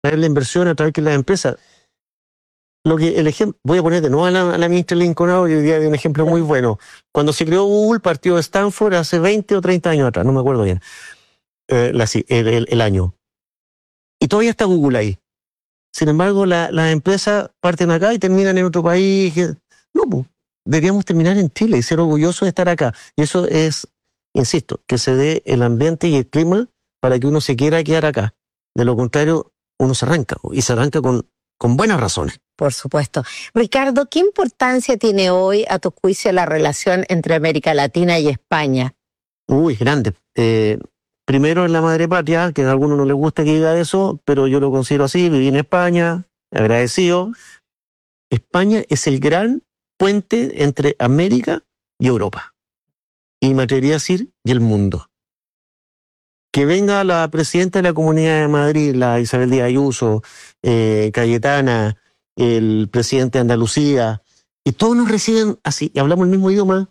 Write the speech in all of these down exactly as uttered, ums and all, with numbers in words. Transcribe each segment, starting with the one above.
traer la inversión, a través de las empresas. Lo que el ejemplo, voy a poner de nuevo a la, a la ministra Lincoln hoy día de un ejemplo muy bueno. Cuando se creó Google, partió de Stanford hace veinte o treinta años atrás, no me acuerdo bien, eh, la, el, el, el año. Y todavía está Google ahí. Sin embargo, la, las empresas parten acá y terminan en otro país. No, pues, deberíamos terminar en Chile y ser orgullosos de estar acá. Y eso es, insisto, que se dé el ambiente y el clima para que uno se quiera quedar acá. De lo contrario, uno se arranca, y se arranca con, con buenas razones. Por supuesto. Ricardo, ¿qué importancia tiene hoy, a tu juicio, la relación entre América Latina y España? Uy, grande. Eh, primero en la madre patria, que a algunos no les gusta que diga eso, pero yo lo considero así, viví en España, agradecido. España es el gran puente entre América y Europa. Y me atrevería a decir, y el mundo. Que venga la presidenta de la Comunidad de Madrid, la Isabel Díaz Ayuso, eh, Cayetana, el presidente de Andalucía, y todos nos reciben así, y hablamos el mismo idioma,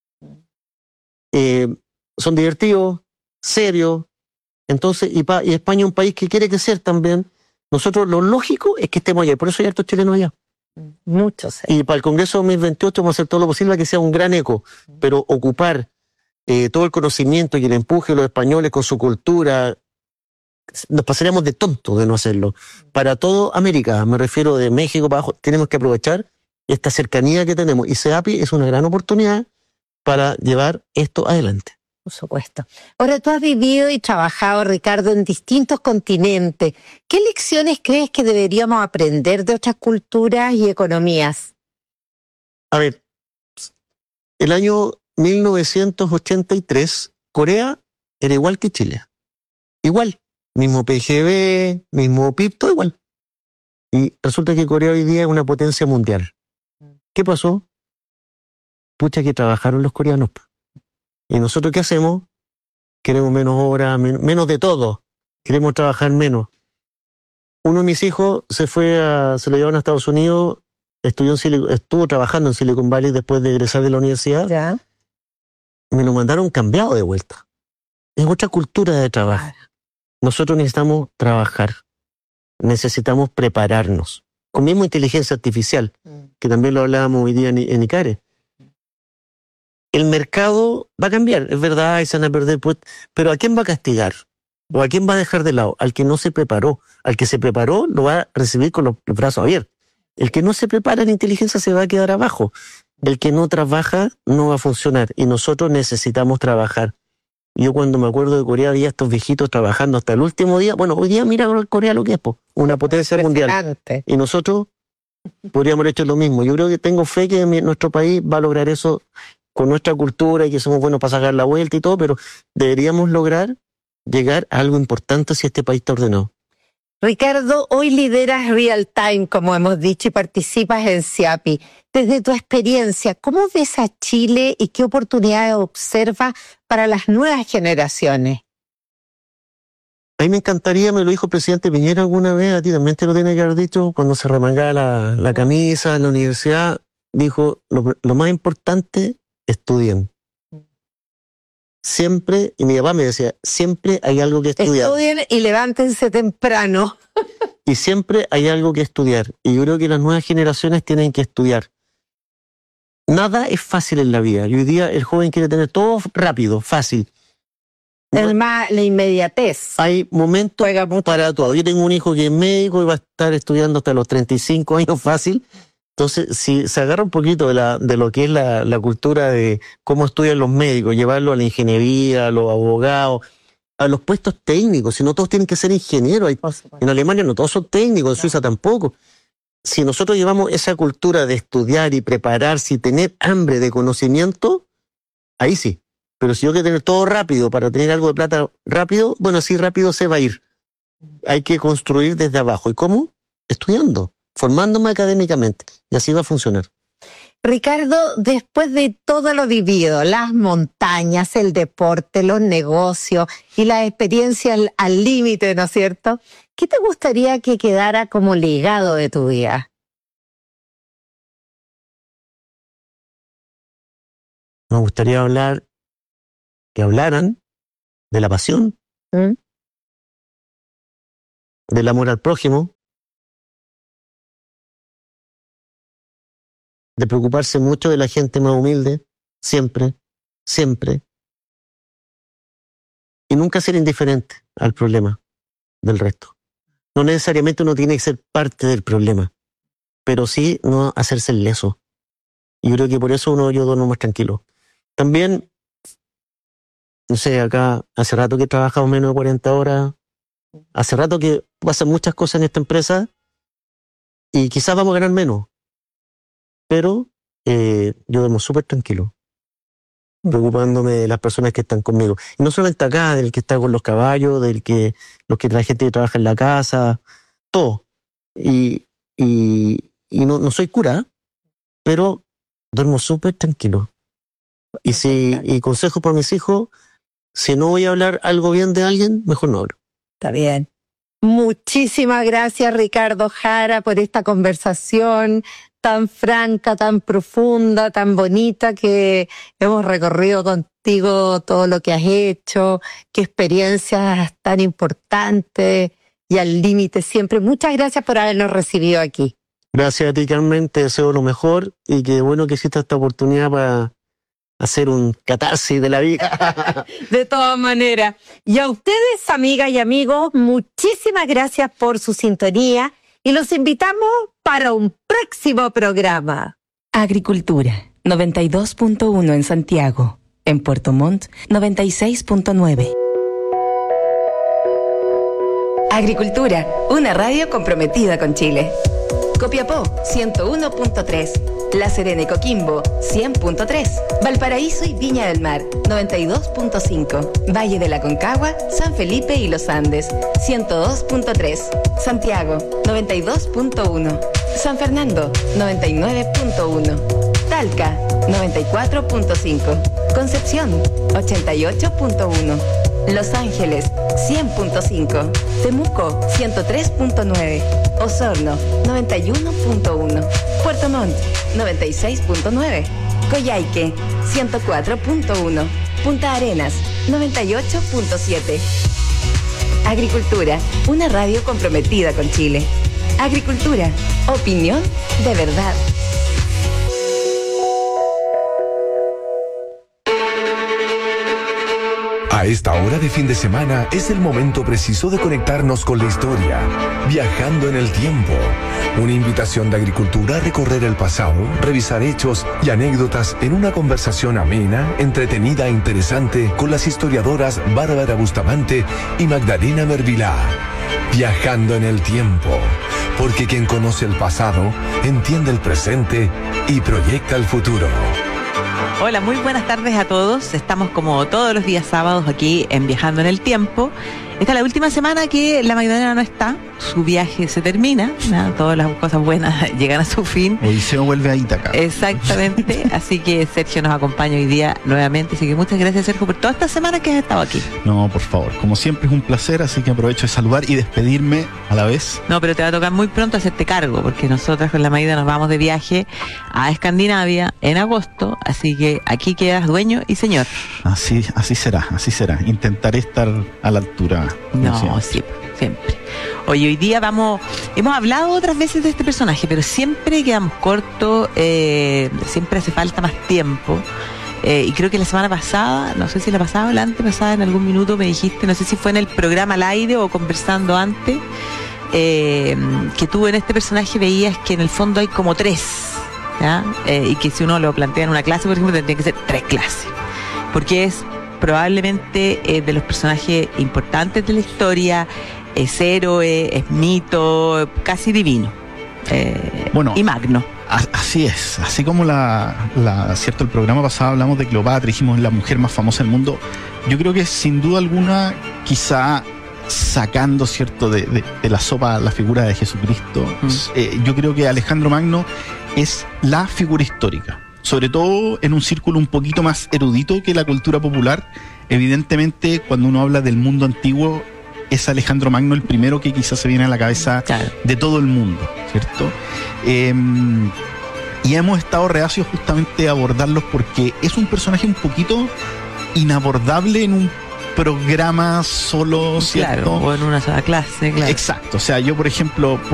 eh, son divertidos, serios, entonces, y, pa, y España es un país que quiere crecer también. Nosotros lo lógico es que estemos allá, por eso hay hartos chilenos allá. Muchos. Y para el Congreso dos mil veintiocho vamos a hacer todo lo posible para que sea un gran eco, pero ocupar eh, todo el conocimiento y el empuje de los españoles con su cultura, nos pasaríamos de tonto de no hacerlo. Para todo América, me refiero de México para abajo, tenemos que aprovechar esta cercanía que tenemos. Y CEAPI es una gran oportunidad para llevar esto adelante. Por supuesto. Ahora, tú has vivido y trabajado, Ricardo, en distintos continentes. ¿Qué lecciones crees que deberíamos aprender de otras culturas y economías? A ver, el año mil novecientos ochenta y tres, Corea era igual que Chile. Igual. Mismo P G B, mismo P I B, todo igual. Y resulta que Corea hoy día es una potencia mundial. ¿Qué pasó? Pucha que trabajaron los coreanos. ¿Y nosotros qué hacemos? Queremos menos horas, men menos de todo. Queremos trabajar menos. Uno de mis hijos se fue a, se lo llevaron a Estados Unidos, estudió en Silicon, estuvo trabajando en Silicon Valley después de egresar de la universidad. ¿Ya? Me lo mandaron cambiado de vuelta. Es otra cultura de trabajo. Nosotros necesitamos trabajar. Necesitamos prepararnos. Con mismo inteligencia artificial, que también lo hablábamos hoy día en, en ICARE. El mercado va a cambiar, es verdad, y se van a perder, pues, pero ¿a quién va a castigar? ¿O a quién va a dejar de lado? Al que no se preparó. Al que se preparó lo va a recibir con los brazos abiertos. El que no se prepara en inteligencia se va a quedar abajo. El que no trabaja no va a funcionar. Y nosotros necesitamos trabajar. Yo cuando me acuerdo de Corea había estos viejitos trabajando hasta el último día. Bueno, hoy día mira Corea lo que es, po, una potencia mundial. Y nosotros podríamos haber hecho lo mismo. Yo creo que tengo fe que nuestro país va a lograr eso con nuestra cultura y que somos buenos para sacar la vuelta y todo, pero deberíamos lograr llegar a algo importante si este país está ordenado. Ricardo, hoy lideras Real Time, como hemos dicho, y participas en CEAPI. Desde tu experiencia, ¿cómo ves a Chile y qué oportunidades observas para las nuevas generaciones? A mí me encantaría, me lo dijo el presidente Piñera alguna vez, a ti también te lo tiene que haber dicho, cuando se remangaba la, la camisa en la universidad, dijo, lo, lo más importante, estudien. Siempre, y mi papá me decía, siempre hay algo que estudiar. Estudien y levántense temprano. Y siempre hay algo que estudiar. Y yo creo que las nuevas generaciones tienen que estudiar. Nada es fácil en la vida. Y hoy día el joven quiere tener todo rápido, fácil. Es más, la inmediatez. Hay momentos para todo. Yo tengo un hijo que es médico y va a estar estudiando hasta los treinta y cinco años fácil. Entonces, si se agarra un poquito de, la, de lo que es la, la cultura de cómo estudian los médicos, llevarlo a la ingeniería, a los abogados, a los puestos técnicos, si no todos tienen que ser ingenieros. Hay, en Alemania no todos son técnicos, en Suiza tampoco. Si nosotros llevamos esa cultura de estudiar y prepararse y tener hambre de conocimiento, ahí sí. Pero si yo quiero tener todo rápido para tener algo de plata rápido, bueno, así rápido se va a ir. Hay que construir desde abajo. ¿Y cómo? Estudiando, formándome académicamente. Y así va a funcionar. Ricardo, después de todo lo vivido, las montañas, el deporte, los negocios y las experiencias al límite, ¿no es cierto? ¿Qué te gustaría que quedara como legado de tu vida? Me gustaría hablar, que hablaran de la pasión. ¿Mm? del amor al prójimo, de preocuparse mucho de la gente más humilde, siempre, siempre, y nunca ser indiferente al problema del resto. No necesariamente uno tiene que ser parte del problema, pero sí no hacerse el leso. Y yo creo que por eso uno yo duermo más tranquilo. También, no sé, acá hace rato que he trabajado menos de cuarenta horas, hace rato que pasan muchas cosas en esta empresa y quizás vamos a ganar menos, pero eh, yo duermo súper tranquilo, preocupándome de las personas que están conmigo. Y no solamente acá, del que está con los caballos, del que, los que la gente que trabaja en la casa, todo. Y, y, y no, no soy cura, pero duermo súper tranquilo. Y si y consejo para mis hijos, si no voy a hablar algo bien de alguien, mejor no hablo. Está bien. Muchísimas gracias, Ricardo Jara, por esta conversación tan franca, tan profunda, tan bonita, que hemos recorrido contigo todo lo que has hecho, qué experiencias tan importantes y al límite siempre. Muchas gracias por habernos recibido aquí. Gracias a ti, Carmen, te deseo lo mejor y qué bueno que exista esta oportunidad para hacer un catarsis de la vida. De todas maneras. Y a ustedes, amigas y amigos, muchísimas gracias por su sintonía y los invitamos para un próximo programa. Agricultura, noventa y dos punto uno en Santiago. En Puerto Montt, noventa y seis punto nueve. Agricultura, una radio comprometida con Chile. Copiapó, ciento uno punto tres. La Serena y Coquimbo, cien punto tres. Valparaíso y Viña del Mar, noventa y dos punto cinco. Valle de la Concagua, San Felipe y Los Andes, ciento dos punto tres. Santiago, noventa y dos punto uno. San Fernando, noventa y nueve punto uno. Talca, noventa y cuatro punto cinco. Concepción, ochenta y ocho punto uno. Los Ángeles, cien punto cinco. Temuco, ciento tres punto nueve. Osorno, noventa y uno punto uno. Puerto Montt, noventa y seis punto nueve. Coyhaique, ciento cuatro punto uno. Punta Arenas, noventa y ocho punto siete. Agricultura, una radio comprometida con Chile. Agricultura, opinión de verdad. A esta hora de fin de semana es el momento preciso de conectarnos con la historia, viajando en el tiempo. Una invitación de Agricultura a recorrer el pasado, revisar hechos y anécdotas en una conversación amena, entretenida e interesante con las historiadoras Bárbara Bustamante y Magdalena Mervilá. Viajando en el tiempo, porque quien conoce el pasado entiende el presente y proyecta el futuro. Hola, muy buenas tardes a todos. Estamos como todos los días sábados aquí en Viajando en el Tiempo. Esta es la última semana que la Magdalena no está. Su viaje se termina, ¿no? Todas las cosas buenas llegan a su fin. Odiseo vuelve a Ítaca. Exactamente. Así que Sergio nos acompaña hoy día nuevamente. Así que muchas gracias, Sergio, por todas estas semanas que has estado aquí. No, por favor. Como siempre es un placer, así que aprovecho de saludar y despedirme a la vez. No, pero te va a tocar muy pronto hacerte cargo, porque nosotras con la Magda nos vamos de viaje a Escandinavia en agosto. Así que aquí quedas dueño y señor. Así, así será, así será. Intentaré estar a la altura. No, sí, siempre. Oye, hoy día vamos, hemos hablado otras veces de este personaje, pero siempre quedamos cortos, eh, siempre hace falta más tiempo. Eh, y creo que la semana pasada, no sé si la pasada o la antepasada, en algún minuto me dijiste, no sé si fue en el programa al aire o conversando antes, eh, que tú en este personaje veías que en el fondo hay como tres, ¿ya? Eh, y que si uno lo plantea en una clase, por ejemplo, tendría que ser tres clases, porque es probablemente eh, de los personajes importantes de la historia, es héroe, es mito, casi divino, eh, bueno, y magno. Así es, así como la, la cierto el programa pasado hablamos de Cleopatra, dijimos la mujer más famosa del mundo. Yo creo que sin duda alguna, quizá sacando cierto de, de, de la sopa la figura de Jesucristo, mm. eh, yo creo que Alejandro Magno es la figura histórica. Sobre todo en un círculo un poquito más erudito que la cultura popular. Evidentemente, cuando uno habla del mundo antiguo, es Alejandro Magno el primero que quizás se viene a la cabeza, claro, de todo el mundo, ¿cierto? Eh, y hemos estado reacios justamente a abordarlos porque es un personaje un poquito inabordable en un programa solo, ¿cierto? Claro, o en una sola clase, claro. Exacto. O sea, yo, por ejemplo,